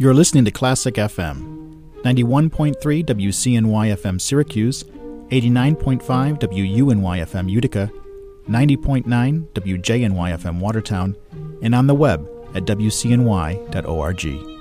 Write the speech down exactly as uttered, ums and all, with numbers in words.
You're listening to Classic F M, ninety-one point three W C N Y F M Syracuse, eighty-nine point five W U N Y F M Utica, ninety point nine W J N Y F M Watertown, and on the web at W C N Y dot org.